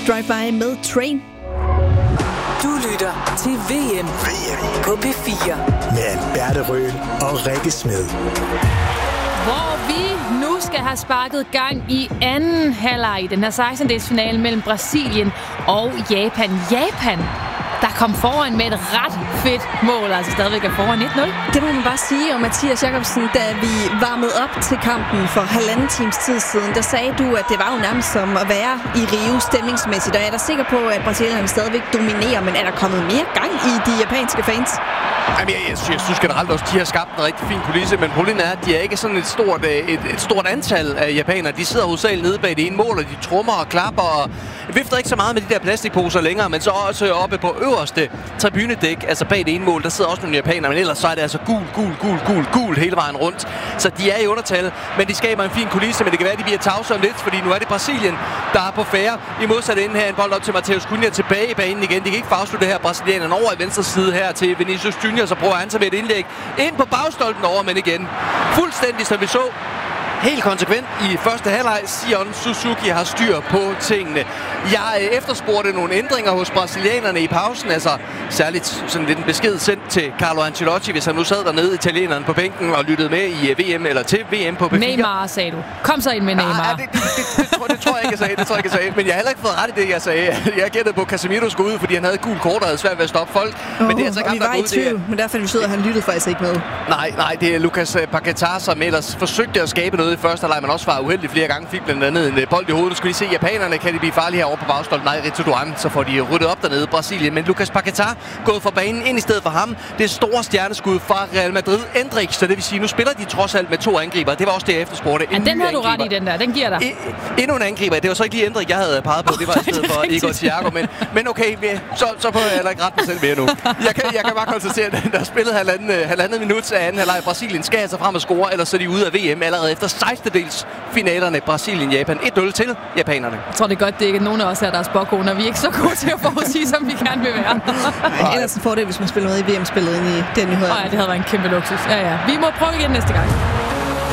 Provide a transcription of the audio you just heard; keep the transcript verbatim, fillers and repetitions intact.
Drive-By med Train. Du lytter til V M, V M på P fire med Alberte Røhl og Rikke Smed. Hvor vi nu skal have sparket gang i anden halvleg i den her sekstendedelsfinale mellem Brasilien og Japan. Japan, der kom foran med et ret fedt mål, altså stadigvæk er foran et nul. Det må man bare sige, og Mathias Jacobsen, da vi varmede op til kampen for halvanden times tid siden, der sagde du, at det var jo nærmest som at være i Rio stemningsmæssigt, og jeg er da sikker på, at Brasilien stadigvæk dominerer, men er der kommet mere gang i de japanske fans? Jamen, jeg, jeg, jeg synes generelt også, at de har skabt en rigtig fin kulisse, men problemet er, at de er ikke sådan et stort, et, et stort antal af japanere. De sidder hovedsageligt nede bag det ene mål, og de trummer og klapper og vifter ikke så meget med de der plastikposer længere, men så også oppe på øverste tribunedæk, altså bag det ene mål, der sidder også nogle japanere, men ellers så er det altså gul, gul, gul, gul, gul hele vejen rundt. Så de er i undertal, men de skaber en fin kulisse, men det kan være, at de bliver tavse om lidt, fordi nu er det Brasilien, der er på færre. I modsat ende her en bold op til Matheus Cunha tilbage i banen igen. De kan ikke få afslutte det her brasilianerne over i venstre side her til Vinicius Junior, så prøver han sig med et indlæg ind på bagstolpen over, men igen fuldstændig som vi så helt konsekvent i første halvleg. Sion Suzuki har styr på tingene. Jeg efterspurgte nogle ændringer hos brasilianerne i pausen, altså særligt sådan lidt en besked sendt til Carlo Ancelotti, hvis han nu sad dernede, italieneren på bænken og lyttede med i V M eller til V M på P fire. Neymar, sagde du. Kom så ind med Neymar. Ah, det, det, det, det, det, tror, det tror jeg ikke, jeg sagde. Det tror jeg ikke, jeg sagde. Men jeg har heller ikke fået ret i det, jeg sagde. Jeg gættede på, at Casemiro skulle ud, fordi han havde et gult kort og havde svært ved at stoppe folk. Oh, men det er altså ikke vi var i tvivl, men derfor vi sød, at han lyttede faktisk ikke med. Nej, nej, det er Lucas Paquetá, som ellers forsøgte at skabe noget i første halvleg, men også var uheldig flere gange. Fik blandt andet en bold i hovedet. Nu skal vi se, japanerne kan de blive farlige herovre på bagstolpen. Nej, Rito Duan, så får de ryddet op dernede i Brasilien. Men Lucas Paquetá gået fra banen ind i stedet for ham. Det store stjerneskud fra Real Madrid. Endrich, så det vil sige, nu spiller de trods alt med to angriber. Det var også det, jeg efterspurgte. Ja, den har du ret i, den der. Den giver dig. I, endnu en angriber. Det var så ikke lige Endrich, jeg havde peget på. Det var i stedet for Igor Thiago. Men, men okay, så, så får jeg heller ikke ret mig selv mere nu. Jeg kan, jeg kan bare konstatere, at der er spillet halvanden, halvandet minut af anden halvleg. Brasilien skal altså frem og score, ellers så er de ude af V M allerede efter sekstendedels finalerne. Brasilien-Japan. et nul til japanerne. Jeg tror, det er godt, det er ikke nogen af os her, der er spåkoner. Vi er ikke så gode til at forudsige, som vi gerne vil være. Ej, ellers en fordel, hvis man spiller med i V M-spillet ind i den nyhed. Nej, det havde været en kæmpe luksus. Ja, ja. Vi må prøve igen næste gang.